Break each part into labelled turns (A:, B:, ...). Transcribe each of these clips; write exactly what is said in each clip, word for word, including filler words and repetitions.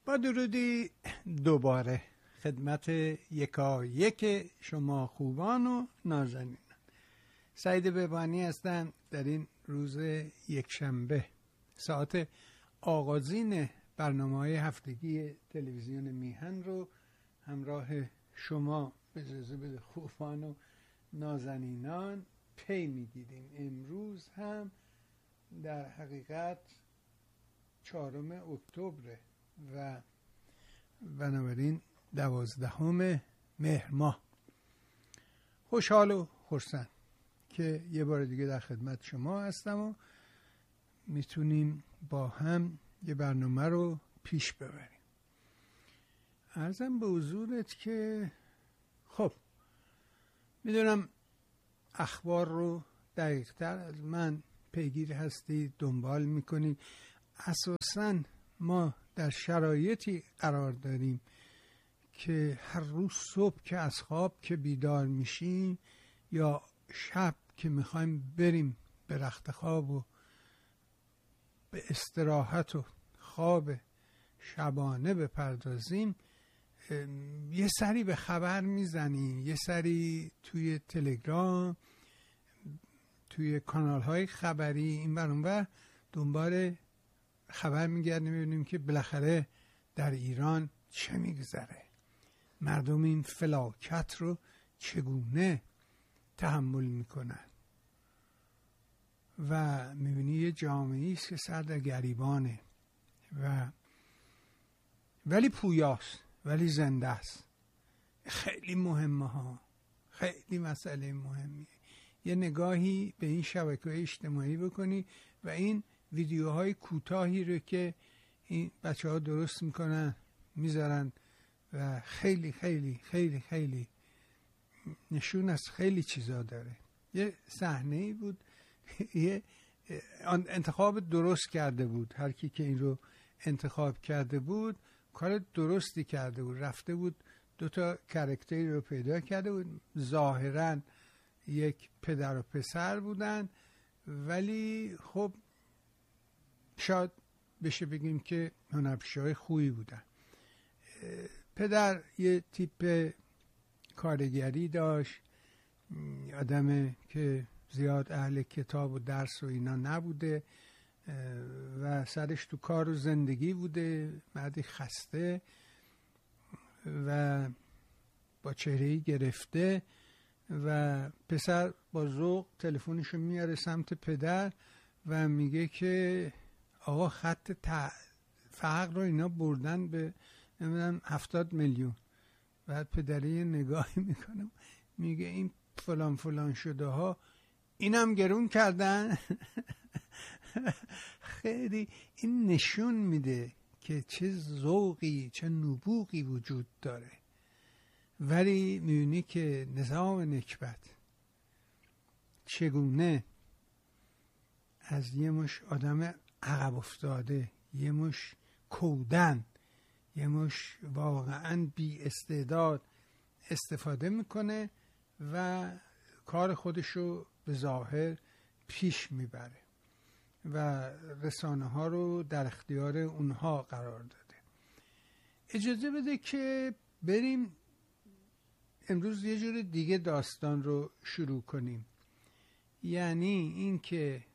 A: با درودی دوباره خدمت یکا یک شما خوبان و نازنینان. سعید بهبانی هستم. در این روز یکشنبه ساعت آغازین برنامه‌های هفتگی تلویزیون میهن رو همراه شما اجازه بده خوبان و نازنینان پی میگیریم. امروز هم در حقیقت چهارم اکتبر و بنابراین دوازدهم مهر ماه. خوشحال و خرسند که یه بار دیگه در خدمت شما هستم و میتونیم با هم یه برنامه رو پیش ببریم. عرضم به حضورت که خب میدونم اخبار رو دقیق تر از من پیگیر هستی، دنبال میکنی. اساساً ما در شرایطی قرار داریم که هر روز صبح که از خواب که بیدار میشیم یا شب که میخوایم بریم به رخت خواب و به استراحت و خواب شبانه بپردازیم، یه سری به خبر میزنیم، یه سری توی تلگرام، توی کانال های خبری این بر اون بر دنبال خبر میگردیم ببینیم که بالاخره در ایران چه میگذره، مردم این فلاکت رو چگونه تحمل میکنن و میبینی یه جامعه است که سر در گریبانه و ولی پویاست، ولی زنده است. خیلی مهمه ها، خیلی مسئله مهمیه. یه نگاهی به این شبکه‌های اجتماعی بکنی و این ویدیوهای کوتاهی رو که این بچه ها درست میکنن میذارن و خیلی خیلی خیلی خیلی نشون از خیلی چیزا داره. یه صحنه‌ای بود، یه انتخاب درست کرده بود، هر کی که این رو انتخاب کرده بود کار درستی کرده بود. رفته بود دو تا کاراکتری رو پیدا کرده بود، ظاهراً یک پدر و پسر بودن ولی خب شاید بشه بگیم که هنرپیشه‌های خوبی بودن. پدر یه تیپ کارگری داشت، آدم که زیاد اهل کتاب و درس و اینا نبوده و سرش تو کار و زندگی بوده، مردی خسته و با چهره‌ای گرفته و پسر با ذوق تلفنشو میاره سمت پدر و میگه که آقا خط فقر رو اینا بردن به نمیدونم هفتاد میلیون. بعد پدری نگاهی میکنم میگه این فلان فلان شده ها اینم گرون کردن. خیلی این نشون میده که چه ذوقی، چه نبوغی وجود داره. ولی میبینی که نظام نکبت چگونه از یه مش آدم عقب افتاده، یه مش کودن، یه مش واقعا بی استعداد استفاده میکنه و کار خودشو به ظاهر پیش میبره و رسانه ها رو در اختیار اونها قرار داده. اجازه بده که بریم امروز یه جور دیگه داستان رو شروع کنیم. یعنی این که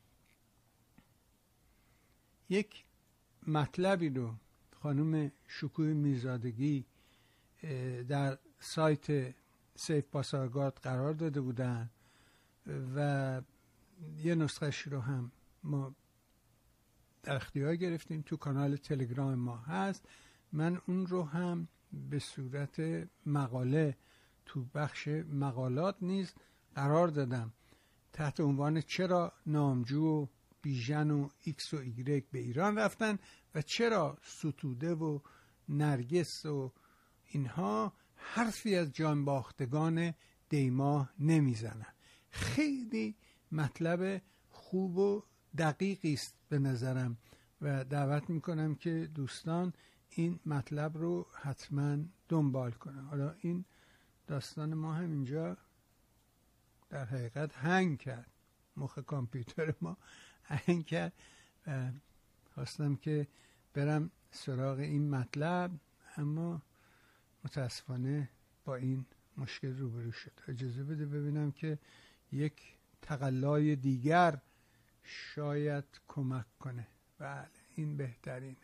A: یک مطلبی رو خانم شکوه میرزادگی در سایت سیف پاسارگارد قرار داده بودن و یه نسخهش رو هم ما در اختیار گرفتیم، تو کانال تلگرام ما هست. من اون رو هم به صورت مقاله تو بخش مقالات نیز قرار دادم تحت عنوان چرا نامجو و بیژن و ایکس و ایگرگ به ایران رفتن و چرا ستوده و نرگس و اینها حرفی از جانباختگان دیما نمیزنن. خیلی مطلب خوب و دقیقی است به نظرم و دعوت میکنم که دوستان این مطلب رو حتما دنبال کنن. حالا این داستان ما هم اینجا در حقیقت هنگ کرد، مخ کامپیوتر ما هنگ کرد و خواستم که برم سراغ این مطلب، اما متاسفانه با این مشکل روبرو شد. اجازه بده ببینم که یک تقلای دیگر شاید کمک کنه. بله این بهترینه.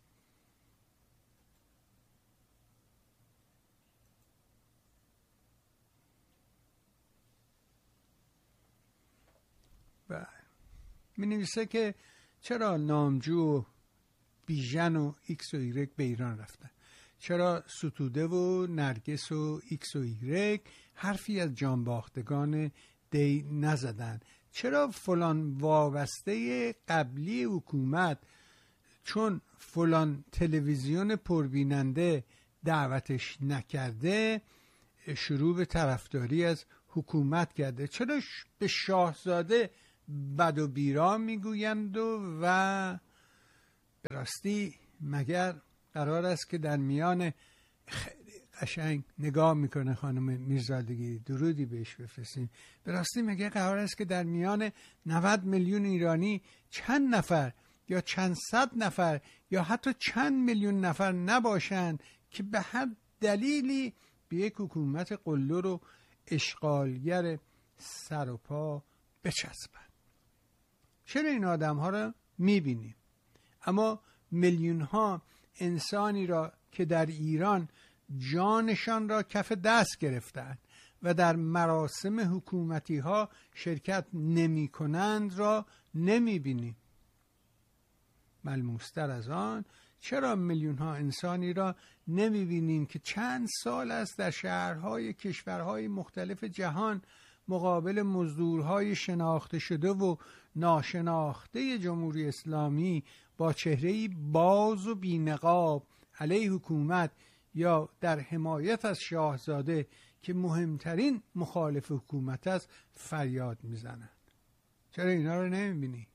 A: بله می نویسه که چرا نامجو و بیژن و ایکس و ایگرگ به ایران رفتن؟ چرا ستوده و نرگس و ایکس و ایگرگ حرفی از جانباختگان دی نزدن؟ چرا فلان وابسته قبلی حکومت چون فلان تلویزیون پربیننده دعوتش نکرده شروع به طرفداری از حکومت کرده؟ چرا به شاهزاده بد و بیرا میگویند و, و به راستی مگر قرار است که در میان خیلی قشنگ نگاه میکنه خانم میرزادگی، درودی بهش بفرستیم، به راستی مگر قرار است که در میان نود میلیون ایرانی چند نفر یا چند صد نفر یا حتی چند میلیون نفر نباشند که به هر دلیلی به یک حکومت قلدر و اشغالگر سر و پا بچسبند؟ چرا این آدم ها را میبینیم اما میلیون ها انسانی را که در ایران جانشان را کف دست گرفتند و در مراسم حکومتی ها شرکت نمی کنند را نمی بینیم؟ ملموستر از آن چرا میلیون ها انسانی را نمی بینیم که چند سال است در شهرهای کشورهای مختلف جهان مقابل مزدورهای شناخته شده و ناشناخته جمهوری اسلامی با چهره‌ای باز و بی‌نقاب علیه حکومت یا در حمایت از شاهزاده که مهمترین مخالف حکومت است فریاد میزنند؟ چرا اینا رو نمیبینی؟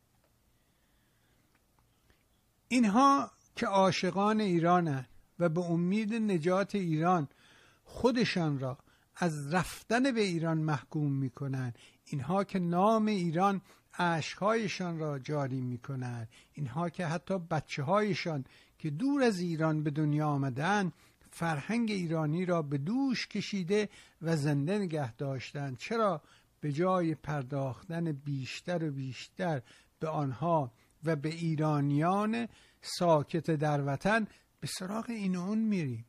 A: اینها که عاشقان ایرانند و به امید نجات ایران خودشان را از رفتن به ایران محکوم میکنند، اینها که نام ایران اشک‌هایشان را جاری میکنند، اینها که حتی بچه هایشان که دور از ایران به دنیا آمدند فرهنگ ایرانی را به دوش کشیده و زنده نگه داشتند، چرا به جای پرداختن بیشتر و بیشتر به آنها و به ایرانیان ساکت در وطن به سراغ این و اون میریم؟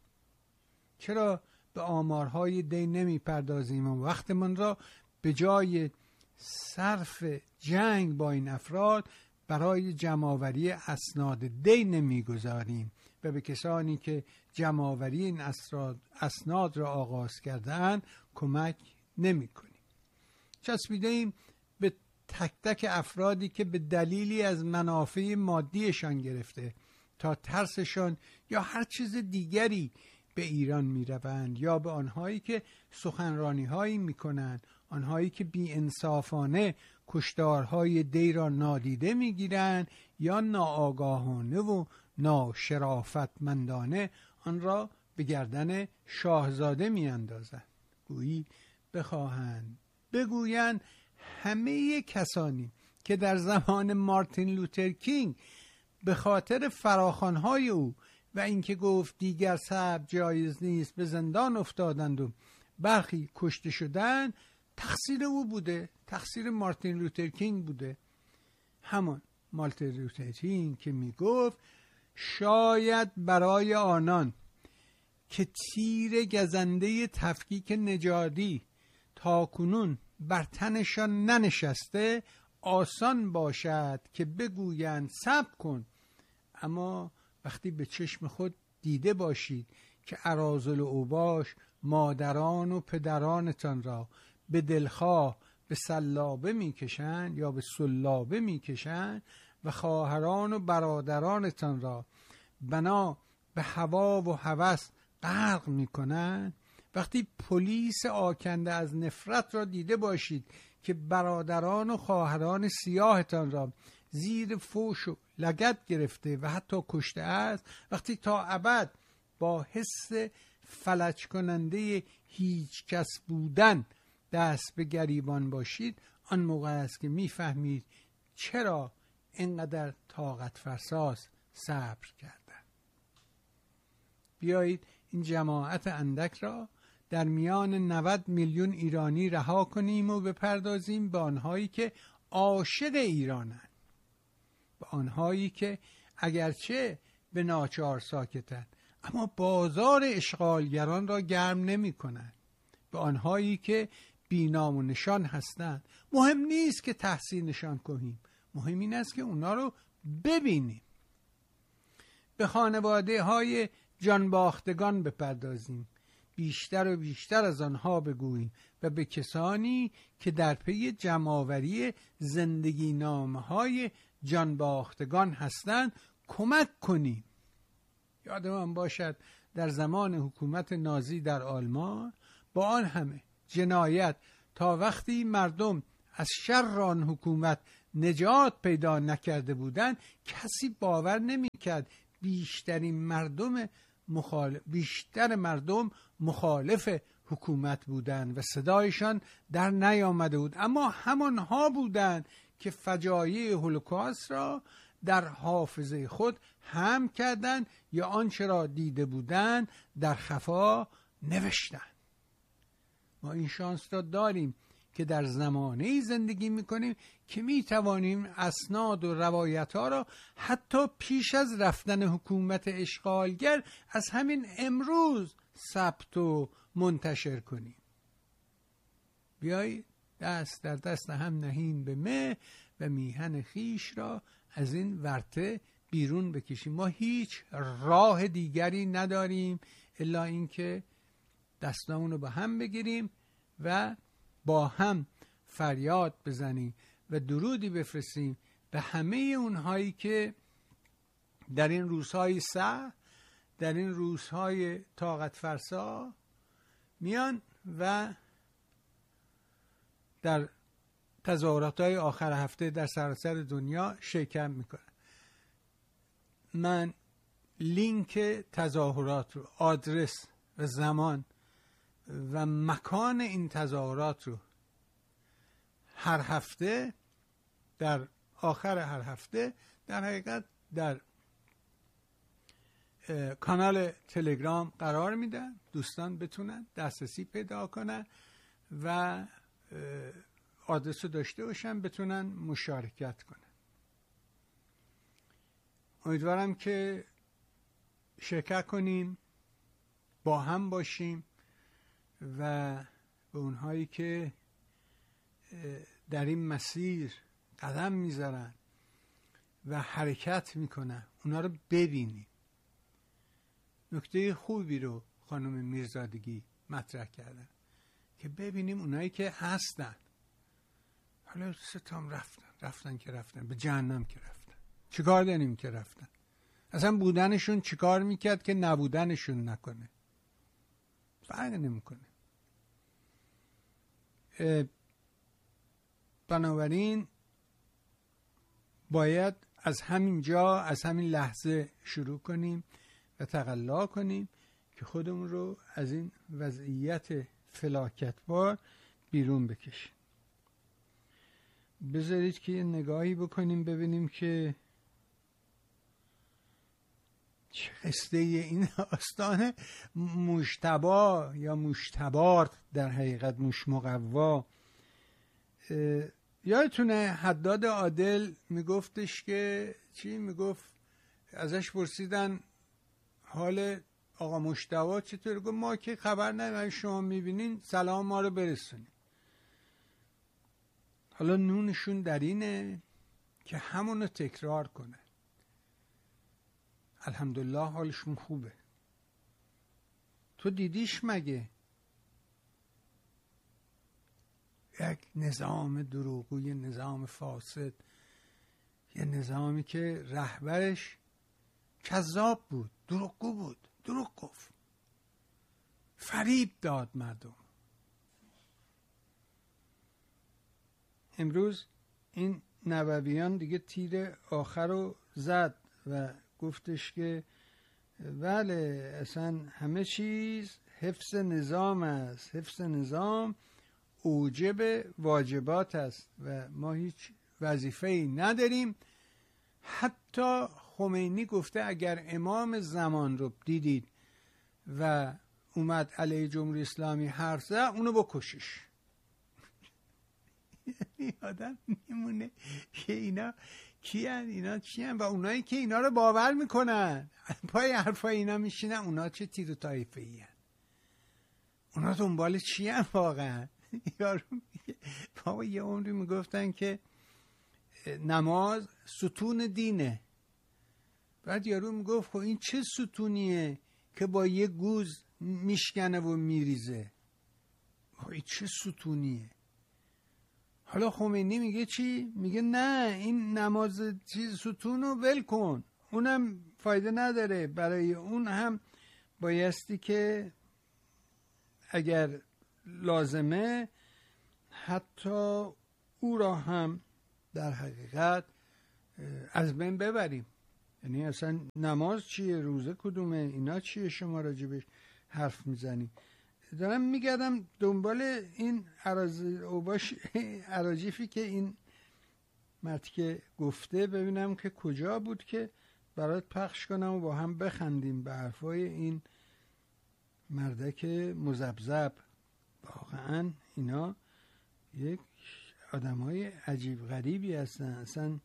A: چرا به آمارهای دی نمی پردازیم و وقتمان را به جای صرف جنگ با این افراد برای جمع‌آوری اسناد دی نمی گذاریم و به کسانی که جمع‌آوری این اسناد را آغاز کرده‌اند کمک نمی کنیم؟ چسبیده ایم به تک تک افرادی که به دلیلی از منافع مادیشان گرفته تا ترسشان یا هر چیز دیگری به ایران می روند، یا به آنهایی که سخنرانی هایی می کنند، آنهایی که بی انصافانه کشتارهای دی را نادیده می گیرند یا ناآگاهانه و ناشرافتمندانه آن را به گردن شاهزاده می اندازند. گویی بخواهند بگویند همه کسانی که در زمان مارتین لوتر کینگ به خاطر فراخوان‌های او و اینکه گفت دیگر صبر جایز نیست به زندان افتادند و برخی کشته شدند، تقصیر او بوده، تقصیر مارتین لوتر کینگ بوده. همان مارتین لوتر کینگ که می گفت شاید برای آنان که تیر گزنده تفکیک نژادی تاکنون بر تنشان ننشسته آسان باشد که بگویند صبر کن، اما وقتی به چشم خود دیده باشید که اراذل و اوباش مادران و پدرانتان را به دلخواه به سلابه میکشند یا به سلابه میکشند و خواهران و برادرانتان را بنا به هوا و هوس غرق میکنند، وقتی پلیس آکنده از نفرت را دیده باشید که برادران و خواهران سیاهتان را زیر فوش و لگد گرفته و حتی کشته است، وقتی تا ابد با حس فلج کننده هیچ کس بودن دست به گریبان باشید، آن موقع است که میفهمید چرا اینقدر طاقت فرساس صبر کردند. بیایید این جماعت اندک را در میان نود میلیون ایرانی رها کنیم و بپردازیم به آنهایی که عاشق ایرانند، به آنهایی که اگرچه به ناچار ساکتند اما بازار اشغالگران را گرم نمی کنند، به آنهایی که بینام و نشان هستند. مهم نیست که تحسینشان کنیم، مهم این است که اونا رو ببینیم. به خانواده های جانباختگان بپردازیم، بیشتر و بیشتر از آنها بگوییم و به کسانی که در پی جمع‌آوری زندگی نامه های جانباختگان هستند کمک کنیم. یادمان باشد در زمان حکومت نازی در آلمان با آن همه جنایت تا وقتی مردم از شر آن حکومت نجات پیدا نکرده بودند کسی باور نمی‌کرد بیشترین مردم مخالف بیشتر مردم مخالف حکومت بودند و صدایشان در نیامده بود، اما همانها بودند که فجایع هولوکاست را در حافظه خود هم کردند یا آنچه را دیده بودند در خفا نوشتند. ما این شانس را داریم که در زمانه‌ای زندگی می‌کنیم که می‌توانیم اسناد و روایت‌ها را حتی پیش از رفتن حکومت اشغالگر از همین امروز ثبت و منتشر کنیم. بیایید دست در دست هم نهیم به مه و میهن خیش را از این ورطه بیرون بکشیم. ما هیچ راه دیگری نداریم الا اینکه دستامون رو به هم بگیریم و با هم فریاد بزنیم و درودی بفرستیم به همه اونهایی که در این روزهای سخت، در این روزهای طاقت فرسا میان و در تظاهرات‌های آخر هفته در سراسر دنیا شرکت میکنن. من لینک تظاهرات رو، آدرس و زمان و مکان این تظاهرات رو هر هفته در آخر هر هفته در حقیقت در کانال تلگرام قرار میدن، دوستان بتونن دسترسی پیدا کنن و آدرس رو داشته باشن بتونن مشارکت کنن. امیدوارم که شرکت کنیم، با هم باشیم و به اونهایی که در این مسیر قدم میذارن و حرکت میکنن اونا رو ببینیم. نکته خوبی رو خانم میرزادگی مطرح کردن که ببینیم اونایی که هستن. حالا ستام رفتن رفتن که رفتن به جهنم که رفتن، چیکار داریم که رفتن؟ اصلا بودنشون چیکار میکرد که نبودنشون نکنه؟ فرق نمیکنه. بنابراین باید از همین جا، از همین لحظه شروع کنیم و تقلا کنیم که خودمون رو از این وضعیت فلاکتبار بیرون بکشیم. بذارید که یه نگاهی بکنیم ببینیم که چه قصه این آستان مجتبا یا مجتبار در حقیقت مش مقوا. یادتونه حداد عادل میگفتش که چی میگفت؟ ازش پرسیدن حال آقا مجتبا چطور؟ گفت ما که خبر نداریم، شما میبینین سلام ما رو برسونید. حالا نونشون در اینه که همونو تکرار کنه. الحمدلله حالشون خوبه. تو دیدیش مگه یک نظام دروغگوی، نظام فاسد، یه نظامی که رهبرش کذاب بود، دروغگو بود، دروغ گفت، فریب داد مردم. امروز این نوویان دیگه تیر آخر رو زد و گفتش که بله اصلا همه چیز حفظ نظام است، حفظ نظام اوجب واجبات است و ما هیچ وظیفه‌ای نداریم. حتی خمینی گفته اگر امام زمان رو دیدید و اومد علیه جمهوری اسلامی حرف زد، اونو بکشش. یعنی آدم میمونه که اینا کیان، اینا کیان؟ و اونایی که اینا رو باور میکنن پای حرفای اینا میشینن، اونا چه تیر و طایفه ای هن؟ اونا دنبال چی هن واقعا؟ یارو میگه بابا یه عمری میگفتن که نماز ستون دینه. بعد یارو میگفت خب این چه ستونیه که با یه گوز میشکنه و میریزه؟ این چه ستونیه؟ حالا خمینی میگه چی؟ میگه نه این نماز چیز ستون رو ول کن، اونم فایده نداره، برای اون هم بایستی که اگر لازمه حتی او را هم در حقیقت از بین ببریم. یعنی اصلا نماز چیه، روزه کدومه، اینا چیه شما راجبش حرف میزنی؟ دارم میگردم دنبال این اراجیفی که این مرد که گفته ببینم که کجا بود که برات پخش کنم و با هم بخندیم به حرفای این مردک مزبزب. واقعا اینا یک آدمای عجیب غریبی هستن اصلا.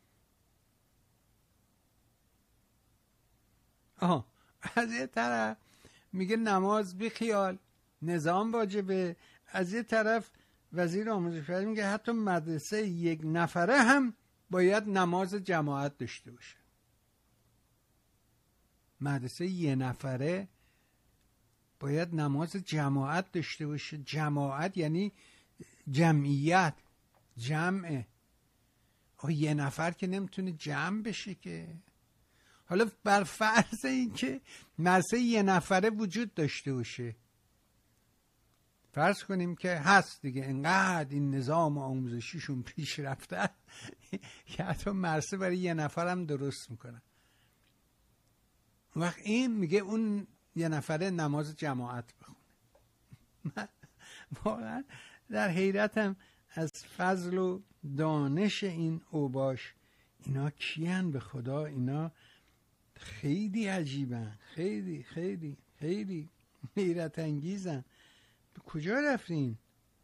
A: آها، از یه طرف میگه نماز بی خیال، نظام واجبه، از یه طرف وزیر آموزش فرهنگ میگه حتی مدرسه یک نفره هم باید نماز جماعت داشته باشه. مدرسه یه نفره باید نماز جماعت داشته باشه. جماعت یعنی جمعیت، جمعه. آخه یه نفر که نمیتونه جمع بشه که. حالا بر فرض این که مدرسه یه نفره وجود داشته باشه، فرض کنیم که هست دیگه، انقدر این نظام آموزشیشون پیش رفته که حتی مدرسه برای یه نفر هم درست میکنن. وقت این میگه اون یه نفره نماز جماعت بخونه. من واقعا در حیرتم از فضل و دانش این اوباش. اینا کیان به خدا؟ اینا خیلی عجیبن، خیلی خیلی خیلی حیرت انگیزن. کجا رفتین؟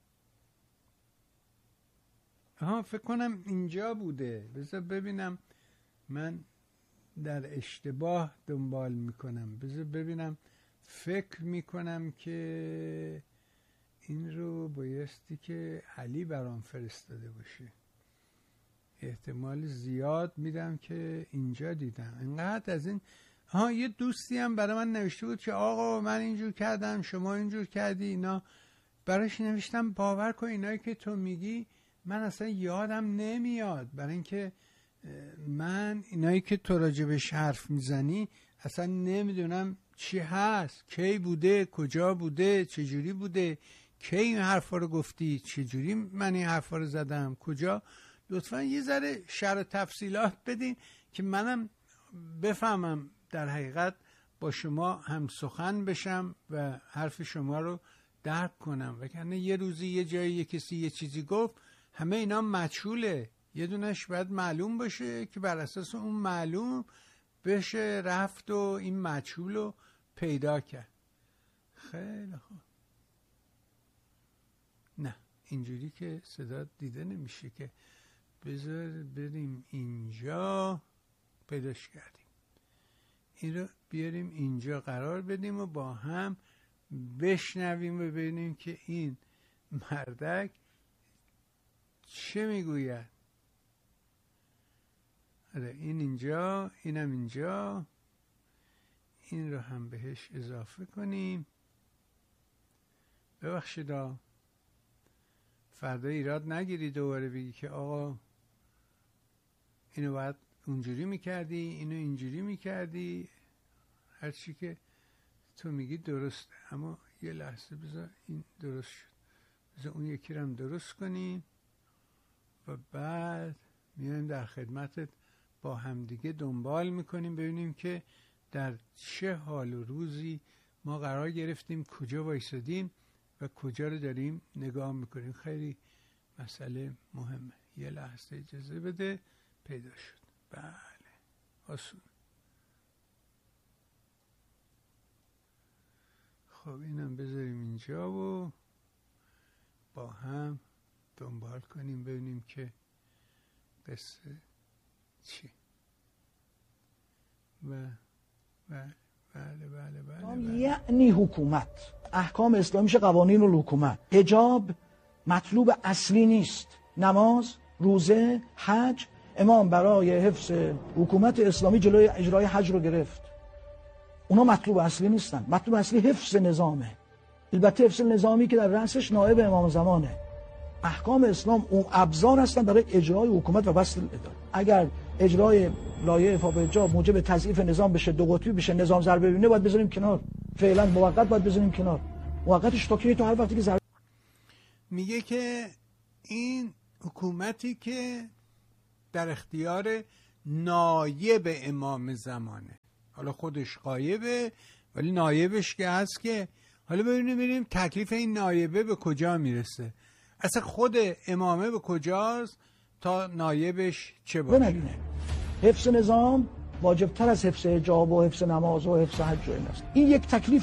A: آها فکر کنم اینجا بوده. بذار ببینم، من در اشتباه دنبال میکنم. بذار ببینم، فکر میکنم که این رو بایستی که علی برام فرستاده باشه. احتمال زیاد میدم که اینجا دیدم. اینقدر از این. ها یه دوستی هم برای من نوشته بود که آقا من اینجور کردم شما اینجور کردی. اینا براش نوشتم باور کن اینایی که تو میگی من اصلا یادم نمیاد، برای اینکه من اینایی که تو راجبش حرف میزنی اصلا نمیدونم چی هست، کی بوده، کجا بوده، چجوری بوده، کی این حرفا رو گفتی، چجوری من این حرفا رو زدم، کجا. لطفا یه ذره شرح و تفصیلات بدین که منم بفهمم در حقیقت با شما هم سخن بشم و حرف شما رو درک کنم. وگرنه یه روزی یه جایی یه کسی یه چیزی گفت، همه اینا مجهوله، یه دونش باید معلوم باشه که بر اساس اون معلوم بشه رفت و این مجهول رو پیدا کرد. خیلی خوب. نه اینجوری که صدا دیده نمیشه که. بذار بریم اینجا، پیداش کردیم، این رو بیاریم اینجا قرار بدیم و با هم بشنویم و ببینیم که این مردک چه میگوید. آره این اینجا، اینم اینجا، این رو هم بهش اضافه کنیم. ببخشید فردا ایراد نگیری دوباره بگی که آقا اینو باید اونجوری میکردی، اینو اینجوری میکردی. هرچی که تو میگی درسته، اما یه لحظه بذار این درست شد، بذار اون یکی رو هم درست کنیم و بعد میایم در خدمتت با همدیگه دنبال میکنیم ببینیم که در چه حال و روزی ما قرار گرفتیم، کجا وایسادیم و کجا رو داریم نگاه میکنیم. خیلی مسئله مهمه. یه لحظه اجازه بده. پیدا شد. بله آسون. خب اینم بذاریم اینجا و با هم دنبال کنیم ببینیم که قصه چی. و بله بله بله بله
B: یعنی حکومت، احکام اسلامی میشه قوانین الحکومت. حجاب مطلوب اصلی نیست. نماز، روزه، حج، امام برای حفظ حکومت اسلامی جلوی اجرای حج رو گرفت. اونا مطلوب اصلی نیستن. مطلوب اصلی حفظ نظامه. البته حفظ نظامی که در رأسش نایب امام زمانه. احکام اسلام اون ابزار هستن برای اجرای حکومت و بسط الاداره. اگر اجرای لایحه افاق حجاب موجب تضعیف نظام بشه، دو قطبی بشه، نظام ضربه ببینه، باید بذاریم کنار. فعلا موقت باید بذاریم کنار. موقتش تا کی؟ تا هر وقتی که ضربه.
A: میگه که این حکومتی که در اختیار نایب امام زمانه، حالا خودش غایبه ولی نایبش که هست، که حالا ببینیم ببینیم تکلیف این نایبه به کجا میرسه، اصلا خود امامه به کجاست تا نایبش چه باشه.
B: بنبینه حفظ نظام واجب تر از حفظ حجاب و حفظ نماز و حفظ حج و این است. این یک تکلیف